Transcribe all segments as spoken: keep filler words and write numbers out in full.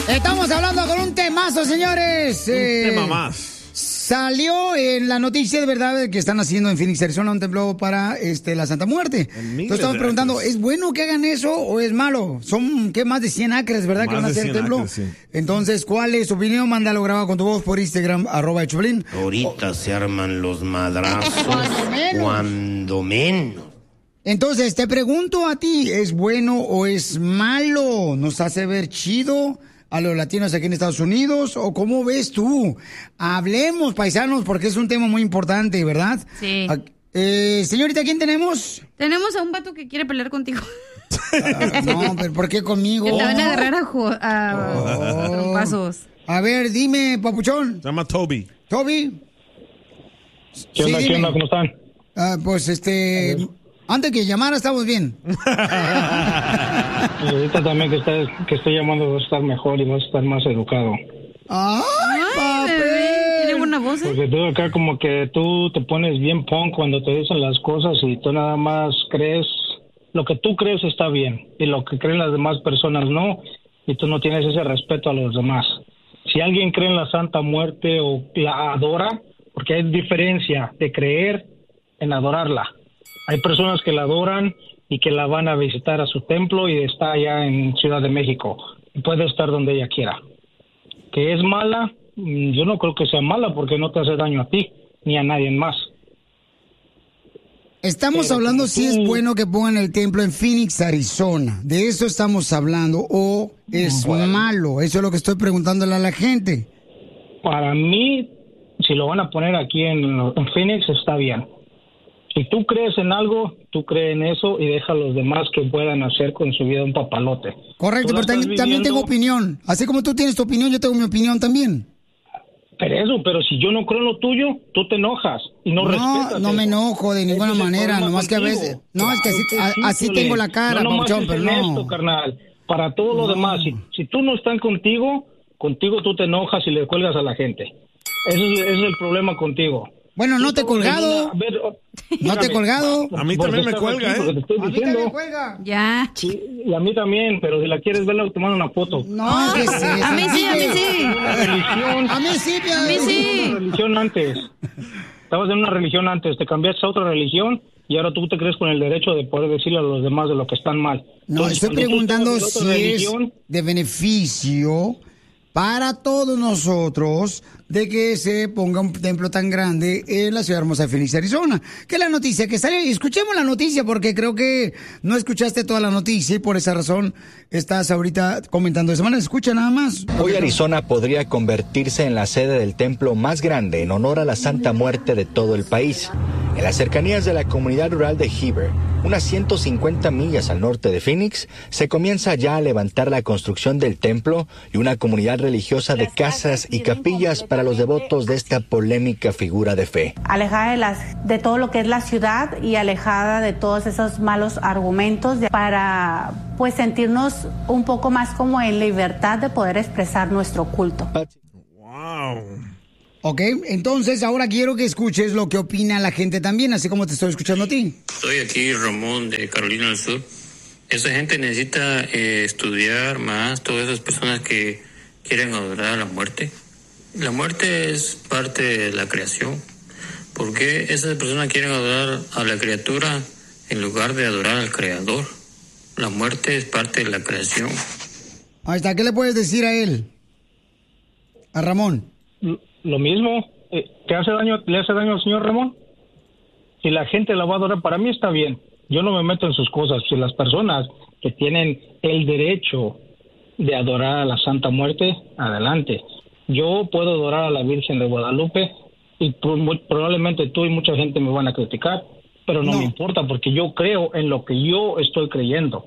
Estamos hablando con un temazo, señores. Un eh, tema más. Salió en la noticia de verdad que están haciendo en Phoenix, Arizona, un templo para este, la Santa Muerte. Entonces estamos preguntando, ¿es bueno que hagan eso o es malo? Son, ¿qué? Más de cien acres, ¿verdad? Más que van a hacer el templo. Acres, sí. Entonces, ¿cuál es tu opinión? Mándalo grabado con tu voz por Instagram, arroba el Choplin. Ahorita oh. se arman los madrazos. Cuando menos. Cuando menos. Entonces, te pregunto a ti, ¿es bueno o es malo? ¿Nos hace ver chido a los latinos aquí en Estados Unidos? ¿O cómo ves tú? Hablemos, paisanos, porque es un tema muy importante, ¿verdad? Sí. Eh, señorita, ¿quién tenemos? Tenemos a un vato que quiere pelear contigo. Uh, no, pero ¿por qué conmigo? Que te van a agarrar a, jo- a oh. trompazos. A ver, dime, papuchón. Se llama Toby. ¿Toby? ¿Qué onda, sí, qué onda? ¿Cómo están? Uh, pues, este... Antes que llamara, estamos bien. Y ahorita también que, está, que estoy llamando vas a estar mejor y vas a estar más educado. ¡Ay, papi! ¿Tiene buena voz, eh? Porque tú acá como que tú te pones bien punk cuando te dicen las cosas y tú nada más crees... Lo que tú crees está bien y lo que creen las demás personas no. Y tú no tienes ese respeto a los demás. Si alguien cree en la Santa Muerte o la adora, porque hay diferencia de creer en adorarla. Hay personas que la adoran y que la van a visitar a su templo y está allá en Ciudad de México. Y puede estar donde ella quiera. ¿Que es mala? Yo no creo que sea mala porque no te hace daño a ti ni a nadie más. Estamos Pero hablando si tú... es bueno que pongan el templo en Phoenix, Arizona. ¿De eso estamos hablando o es bueno. malo? Eso es lo que estoy preguntándole a la gente. Para mí, si lo van a poner aquí en, en Phoenix, está bien. Si tú crees en algo, tú crees en eso y deja a los demás que puedan hacer con su vida un papalote. Correcto, pero también, viviendo... también tengo opinión. Así como tú tienes tu opinión, yo tengo mi opinión también. Pero eso, pero si yo no creo en lo tuyo, tú te enojas y no, no respetas. No, no me enojo de ninguna manera, nomás que a veces... No, es que así, a, así tengo la cara, no, papuchón, pero no. Esto, carnal. Para todo no. lo demás, si, si tú no están contigo, contigo tú te enojas y le cuelgas a la gente. Ese es, ese es el problema contigo. Bueno, no te he colgado. Una, ver, no te he colgado. A mí también me cuelga, aquí, ¿eh? Te estoy a mí diciendo. también me cuelga. Ya. Sí, y a mí también, pero si la quieres ver, te mando una foto. No, ¿qué es eso? A mí sí, a mí sí. Una religión. A mí sí, a mí sí. Una religión antes. Estabas en una religión antes, te cambiaste a otra religión y ahora tú te crees con el derecho de poder decirle a los demás de lo que están mal. No, Entonces, estoy preguntando si religión, es de beneficio para todos nosotros de que se ponga un templo tan grande en la ciudad hermosa de Phoenix, Arizona. Que es la noticia que sale. Escuchemos la noticia porque creo que no escuchaste toda la noticia y por esa razón estás ahorita comentando de esa manera. Escucha nada más. Hoy Arizona podría convertirse en la sede del templo más grande en honor a la Santa Muerte de todo el país. En las cercanías de la comunidad rural de Heber, unas ciento cincuenta millas al norte de Phoenix, se comienza ya a levantar la construcción del templo y una comunidad religiosa de casas y capillas para los devotos de esta polémica figura de fe. Alejada de, las, de todo lo que es la ciudad y alejada de todos esos malos argumentos de, para pues sentirnos un poco más como en libertad de poder expresar nuestro culto. Wow. Ok, entonces ahora quiero que escuches lo que opina la gente también, así como te estoy escuchando a ti. Soy aquí Ramón de Carolina del Sur. Esa gente necesita eh, estudiar más, todas esas personas que quieren adorar a la muerte. La muerte es parte de la creación. ¿Por qué esas personas quieren adorar a la criatura en lugar de adorar al Creador? La muerte es parte de la creación. Ahí está, ¿qué le puedes decir a él? A Ramón. Lo mismo, ¿te hace daño, le hace daño al señor Ramón? Si la gente la va a adorar, para mí está bien. Yo no me meto en sus cosas. Si las personas que tienen el derecho de adorar a la Santa Muerte, adelante. Yo puedo adorar a la Virgen de Guadalupe y probablemente tú y mucha gente me van a criticar, pero no, no. me importa porque yo creo en lo que yo estoy creyendo.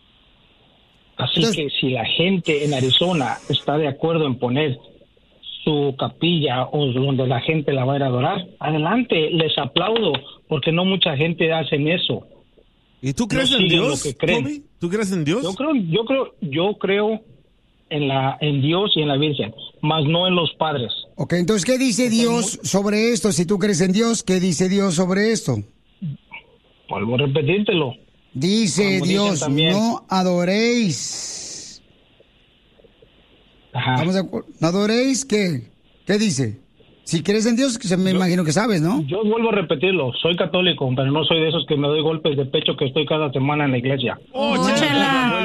Así Entonces, que si la gente en Arizona está de acuerdo en poner su capilla o donde la gente la va a ir a adorar, adelante, les aplaudo, porque no mucha gente hace eso. ¿Y tú crees no en Dios, que creen. Toby? ¿Tú crees en Dios? Yo creo, yo creo, yo creo en la en Dios y en la Virgen, más no en los padres. Ok, entonces, ¿qué dice Dios sobre esto? Si tú crees en Dios, ¿qué dice Dios sobre esto? Vuelvo a repetírtelo. Dice Dios, no adoréis. Ajá. ¿Estamos de acuerdo? ¿No adoréis qué? ¿Qué dice? Si crees en Dios, que me yo, imagino que sabes, ¿no? Yo vuelvo a repetirlo, soy católico, pero no soy de esos que me doy golpes de pecho que estoy cada semana en la iglesia. ¡Oh, chela!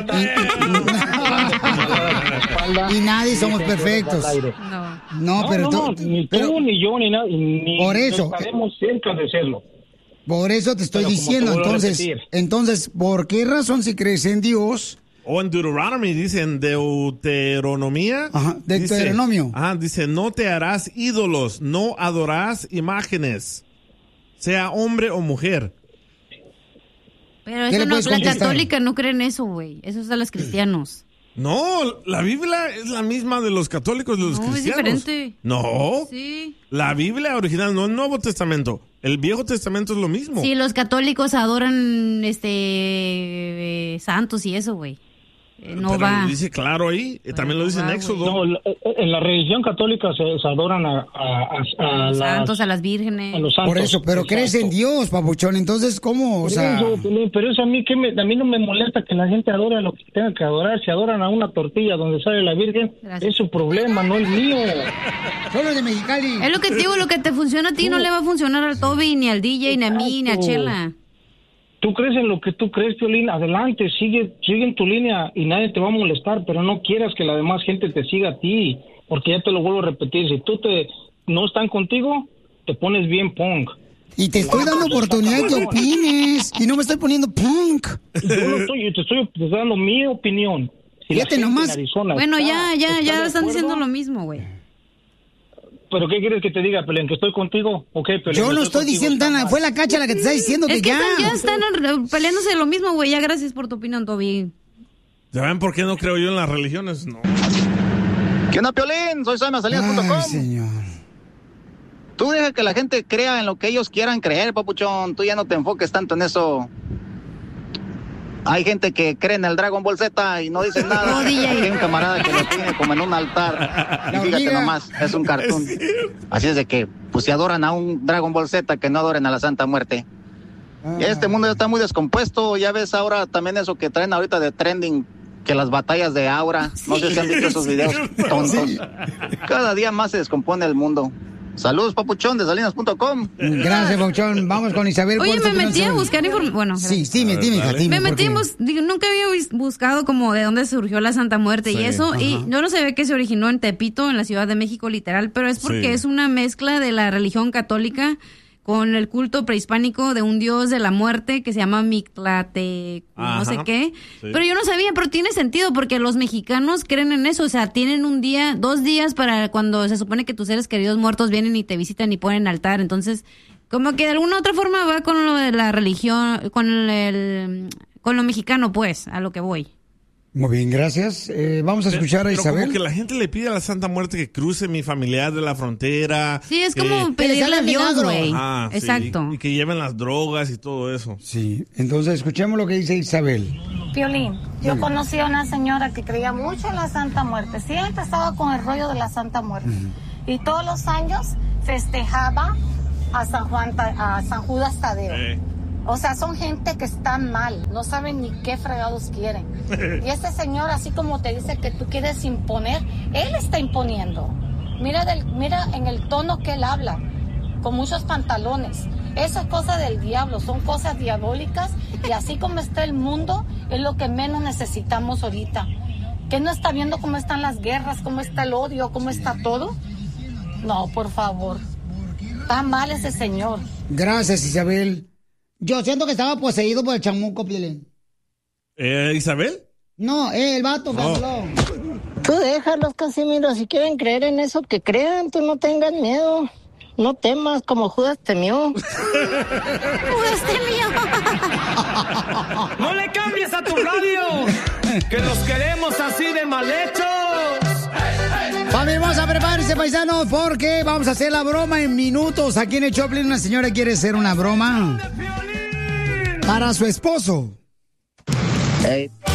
Y nadie somos perfectos. No. No, No, pero no, tú... no, ni pero, tú, ni yo, ni nada. Ni por eso. estaremos cerca de serlo. Por eso te estoy Pero como diciendo, te vuelvo a entonces, repetir. entonces, ¿por qué razón si crees en Dios? O en Deuteronomy, dice, en Deuteronomía. Ajá, Deuteronomio. Dice, ajá, dice, no te harás ídolos, no adorarás imágenes, sea hombre o mujer. Pero ¿Qué eso le no, puedes la contestar? católica no cree en eso, güey. Eso es de los cristianos. No, la Biblia es la misma de los católicos y de los No, es cristianos. diferente. No. Sí. La Biblia original, no el Nuevo Testamento. El Viejo Testamento es lo mismo. Sí, los católicos adoran este eh, santos y eso, güey. Eh, no Pero va. lo dice claro ahí. eh, También lo dice en va, Éxodo. No, la- en la religión católica se, se adoran a, a, a- a A los las- santos, a las vírgenes. a los santos. Por eso, pero crees en Exacto. Dios, papuchón. Entonces, ¿cómo? O Por sea, eso, Pelín, pero eso a mí, que me, a mí no me molesta que la gente adore a lo que tenga que adorar. Si adoran a una tortilla donde sale la Virgen, Gracias. es su problema, no el mío. solo de Mexicali. Es lo que te digo, lo que te funciona a ti no le va a funcionar al Toby, ni al D J, ni a mí, ni a Exacto. Chela. Tú crees en lo que tú crees, Piolín, adelante, sigue, sigue en tu línea y nadie te va a molestar, pero no quieras que la demás gente te siga a ti, porque ya te lo vuelvo a repetir, si tú te no están contigo, te pones bien punk. Y te estoy dando oportunidad que opines. Y no me estoy poniendo punk. Yo no estoy, yo te estoy te estoy dando mi opinión. Si la Fíjate gente nomás. en Arizona Bueno, está- ya, ya, está ya de están acuerdo, diciendo lo mismo, güey. ¿Pero qué quieres que te diga, Pelén? ¿Que estoy contigo? Ok, Pelén. Yo no que estoy contigo, diciendo está nada. mal. Fue la cacha la que te está diciendo que Es que ya. están- ya están eh, peleándose de lo mismo, güey. Ya gracias por tu opinión, Toby. ¿Ya ven por qué no creo yo en las religiones? No. ¿Qué onda, Piolín? Soy Soy Mazalías punto com. Ay, señor. Tú deja que la gente crea en lo que ellos quieran creer, papuchón. Tú ya no te enfoques tanto en eso. Hay gente que cree en el Dragon Ball Z y no dicen nada. No, D J. Hay un camarada que lo tiene como en un altar. Y La fíjate hormiga. nomás, es un cartoon. Así es de que, pues si adoran a un Dragon Ball Z, que no adoren a la Santa Muerte. Y este mundo ya está muy descompuesto. Ya ves ahora también eso que traen ahorita de trending, que las batallas de Aura. No sé si han visto esos videos tontos. Cada día más se descompone el mundo. Saludos, papuchón, de salinas punto com. Gracias, papuchón. Vamos con Isabel. Oye, ¿cuál es me tu opinión metí a sobre- buscar información. Bueno, Sí, dime, dime, hija, dime. me metí, en porque- bus- digo, nunca había bus- buscado como de dónde surgió la Santa Muerte Sí, y eso, y ajá. yo no sabía que se originó en Tepito, en la Ciudad de México, literal, pero es porque Sí. es una mezcla de la religión católica con el culto prehispánico de un dios de la muerte que se llama Mictlate, no sé Ajá. qué, Sí. pero yo no sabía, pero tiene sentido porque los mexicanos creen en eso, o sea, tienen un día, dos días para cuando se supone que tus seres queridos muertos vienen y te visitan y ponen altar, entonces como que de alguna u otra forma va con lo de la religión, con el, con lo mexicano, pues, a lo que voy. Muy bien, gracias. Eh, vamos a escuchar a Pero Isabel. como que la gente le pide a la Santa Muerte que cruce mi familiar de la frontera. Sí, es que- como pedirle a salga Dios, milagro. güey. Ah, sí, Exacto. y que lleven las drogas y todo eso. Sí, entonces escuchemos lo que dice Isabel. Piolín, yo conocí a una señora que creía mucho en la Santa Muerte. Siempre estaba con el rollo de la Santa Muerte. Y todos los años festejaba a San Juan, Ta- a San Judas Tadeo. Eh. O sea, son gente que está mal, no saben ni qué fregados quieren. Y este señor, así como te dice que tú quieres imponer, él está imponiendo. Mira, del, mira en el tono que él habla, con muchos pantalones. Eso es cosa del diablo, son cosas diabólicas y así como está el mundo, es lo que menos necesitamos ahorita. ¿Que no está viendo cómo están las guerras, cómo está el odio, cómo está todo? No, por favor. Está mal ese señor. Gracias, Isabel. Yo siento que estaba poseído por el chamuco, Piolín. Eh, ¿Isabel? No, eh, el vato que Oh. habló. Tú déjalos, Casimiro, si quieren creer en eso, que crean, tú no tengas miedo. No temas como Judas temió. ¡Judas temió! ¡No le cambies a tu radio! ¡Que los queremos así de mal hechos! Familia, vamos a prepararse, paisanos, porque vamos a hacer la broma en minutos. Aquí en el Choplin una señora quiere hacer una broma para su esposo. Hey,